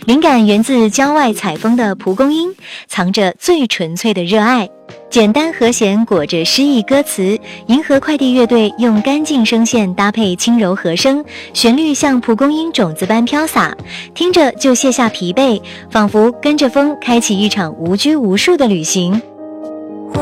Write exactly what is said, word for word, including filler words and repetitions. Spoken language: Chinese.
灵感源自郊外采风的蒲公英，藏着最纯粹的热爱。简单和弦裹着诗意歌词，银河快递乐队用干净声线搭配轻柔和声，旋律像蒲公英种子般飘洒，听着就卸下疲惫，仿佛跟着风开启一场无拘无束的旅行。